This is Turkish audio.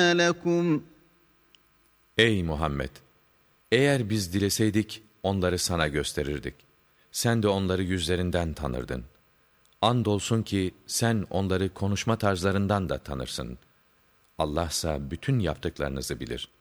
لَكُمْ Ey Muhammed! Eğer biz dileseydik onları sana gösterirdik. Sen de onları yüzlerinden tanırdın. Andolsun ki sen onları konuşma tarzlarından da tanırsın. Allahsa bütün yaptıklarınızı bilir.